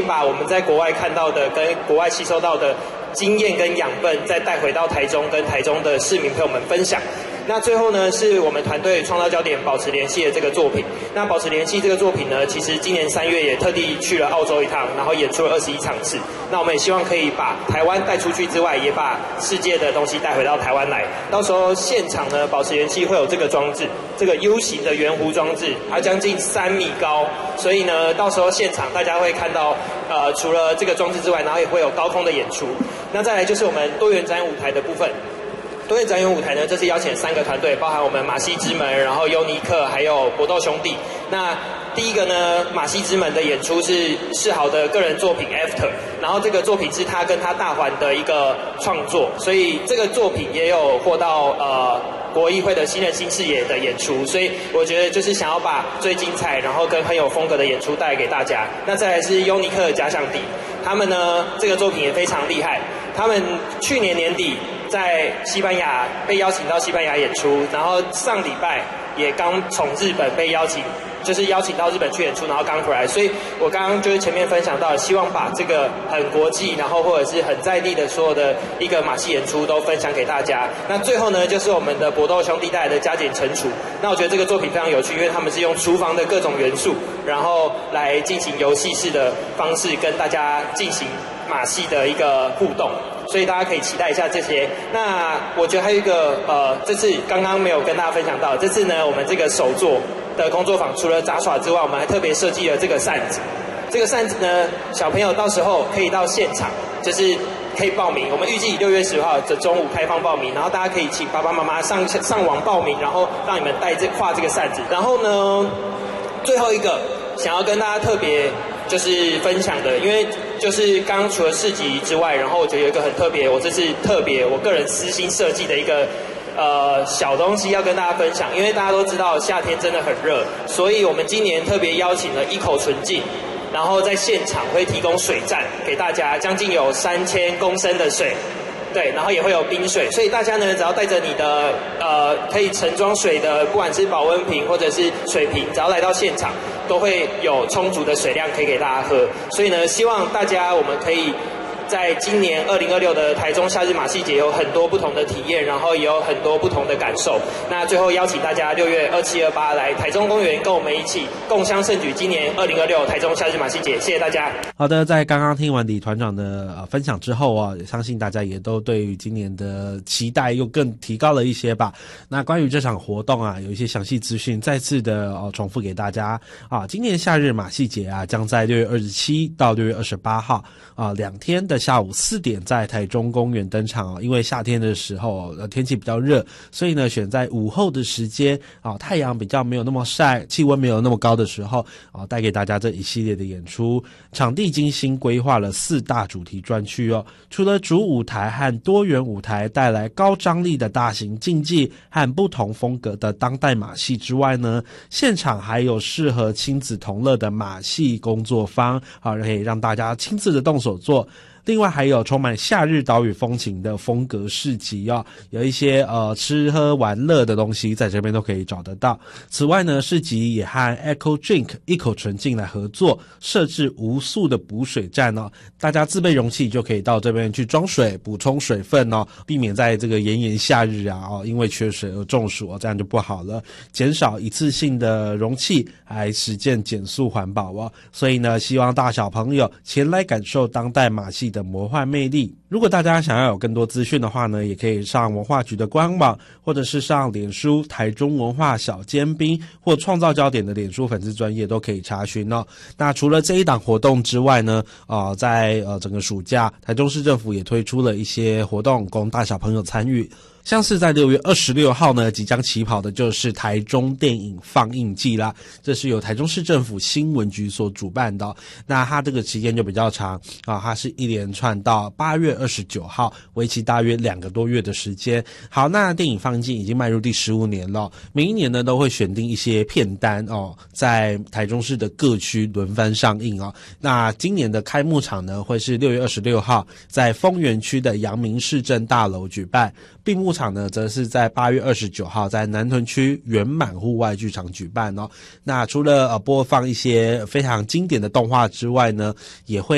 把我们在国外看到的跟国外吸收到的经验跟养分再带回到台中，跟台中的市民朋友们分享。那最后呢，是我们团队创造焦点保持联系的这个作品。那保持联系这个作品呢，其实今年3月也特地去了澳洲一趟，然后演出了21场次。那我们也希望可以把台湾带出去之外，也把世界的东西带回到台湾来。到时候现场呢，保持联系会有这个装置，这个 U 型的圆弧装置，它将近3米高，所以呢，到时候现场大家会看到，除了这个装置之外，然后也会有高空的演出。那再来就是我们多元展演舞台的部分。多元展演舞台呢，这次邀请3个团队，包含我们马戏之门，然后优尼克，还有搏斗兄弟。那第一个呢，马戏之门的演出是世豪的个人作品 After， 然后这个作品是他跟他大环的一个创作，所以这个作品也有获到国艺会的新人新视野的演出，所以我觉得就是想要把最精彩，然后跟很有风格的演出带给大家。那再来是优尼克的假想敌，他们呢这个作品也非常厉害，他们去年年底在西班牙被邀请到西班牙演出，然后上礼拜也刚从日本被邀请到日本去演出，然后刚回来，所以我刚刚就是前面分享到，希望把这个很国际，然后或者是很在地的所有的一个马戏演出都分享给大家。那最后呢，就是我们的搏斗兄弟带来的加减乘除。那我觉得这个作品非常有趣，因为他们是用厨房的各种元素，然后来进行游戏式的方式跟大家进行马戏的一个互动。所以大家可以期待一下这些。那我觉得还有一个这次刚刚没有跟大家分享到，这次呢我们这个手作的工作坊除了杂耍之外，我们还特别设计了这个扇子。这个扇子呢，小朋友到时候可以到现场，就是可以报名。我们预计6月10号的中午开放报名，然后大家可以请爸爸妈妈上网报名，然后让你们画这个扇子。然后呢，最后一个想要跟大家特别就是分享的，因为就是刚刚除了市集之外，然后我觉得有一个很特别，我这次特别我个人私心设计的一个小东西要跟大家分享。因为大家都知道夏天真的很热，所以我们今年特别邀请了一口纯净，然后在现场会提供水站给大家，将近有3000公升的水。对，然后也会有冰水，所以大家呢，只要带着你的可以盛装水的，不管是保温瓶或者是水瓶，只要来到现场，都会有充足的水量可以给大家喝。所以呢，希望大家我们可以在今年2026的台中夏日马戏节有很多不同的体验，然后也有很多不同的感受。那最后邀请大家6月27、28来台中公园跟我们一起共襄盛举今年2026台中夏日马戏节。谢谢大家。 好的，在刚刚听完李团长的分享之后啊，相信大家也都对于今年的期待又更提高了一些吧。那关于这场活动啊，有一些详细资讯再次的重复给大家啊。今年夏日马戏节啊，将在6月27到6月28号啊2天的下午4点在台中公园登场哦。因为夏天的时候天气比较热，所以呢选在午后的时间啊，太阳比较没有那么晒，气温没有那么高的时候啊，带给大家这一系列的演出。场地精心规划了4大主题专区哦，除了主舞台和多元舞台带来高张力的大型竞技和不同风格的当代马戏之外呢，现场还有适合亲子同乐的马戏工作坊啊，可以让大家亲自的动手做。另外还有充满夏日岛屿风情的风格市集哦，有一些吃喝玩乐的东西在这边都可以找得到。此外呢，市集也和 Echo Drink 一口纯净来合作，设置无塑的补水站哦，大家自备容器就可以到这边去装水，补充水分哦，避免在这个炎炎夏日啊因为缺水而中暑这样就不好了。减少一次性的容器，还实践减速环保哦。所以呢，希望大小朋友前来感受当代马戏的魔幻魅力。如果大家想要有更多资讯的话呢，也可以上文化局的官网，或者是上脸书台中文化小尖兵或创造焦点的脸书粉丝专页都可以查询哦。那除了这一档活动之外呢，在整个暑假，台中市政府也推出了一些活动供大小朋友参与。像是在6月26号呢，即将起跑的就是台中电影放映季啦，这是由台中市政府新闻局所主办的那它这个期间就比较长它是一连串到8月29号，为期大约2个多月的时间。好，那电影放映季已经迈入第15年了，每一年呢都会选定一些片单在台中市的各区轮番上映那今年的开幕场呢，会是6月26号在丰原区的阳明市政大楼举办，闭幕场呢则是在8月29号在南屯区圆满户外剧场举办那除了播放一些非常经典的动画之外呢，也会